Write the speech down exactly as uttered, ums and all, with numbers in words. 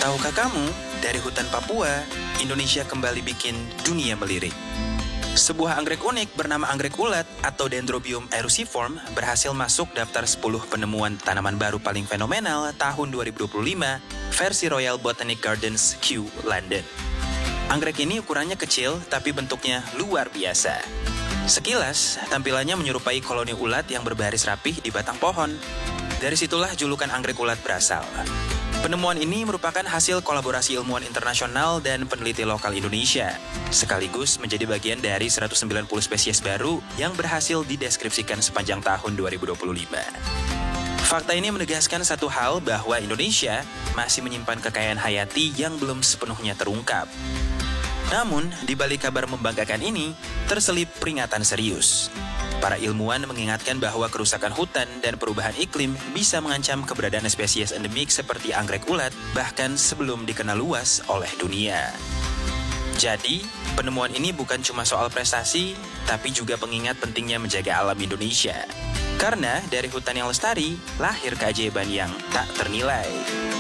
Tahukah kamu, dari hutan Papua, Indonesia kembali bikin dunia melirik. Sebuah anggrek unik bernama anggrek ulat atau Dendrobium eruciforme berhasil masuk daftar sepuluh penemuan tanaman baru paling fenomenal tahun dua ribu dua puluh lima versi Royal Botanic Gardens Kew, London. Anggrek ini ukurannya kecil tapi bentuknya luar biasa. Sekilas, tampilannya menyerupai koloni ulat yang berbaris rapih di batang pohon. Dari situlah julukan anggrek ulat berasal. Penemuan ini merupakan hasil kolaborasi ilmuwan internasional dan peneliti lokal Indonesia, sekaligus menjadi bagian dari seratus sembilan puluh spesies baru yang berhasil dideskripsikan sepanjang tahun dua ribu dua puluh lima. Fakta ini menegaskan satu hal bahwa Indonesia masih menyimpan kekayaan hayati yang belum sepenuhnya terungkap. Namun, di balik kabar membanggakan ini, terselip peringatan serius. Para ilmuwan mengingatkan bahwa kerusakan hutan dan perubahan iklim bisa mengancam keberadaan spesies endemik seperti anggrek ulat, bahkan sebelum dikenal luas oleh dunia. Jadi, penemuan ini bukan cuma soal prestasi, tapi juga pengingat pentingnya menjaga alam Indonesia. Karena dari hutan yang lestari, lahir keajaiban yang tak ternilai.